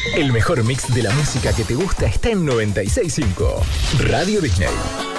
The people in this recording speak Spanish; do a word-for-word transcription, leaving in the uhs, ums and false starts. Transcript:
El mejor mix de la música que te gusta está en noventa y seis punto cinco. Radio Disney.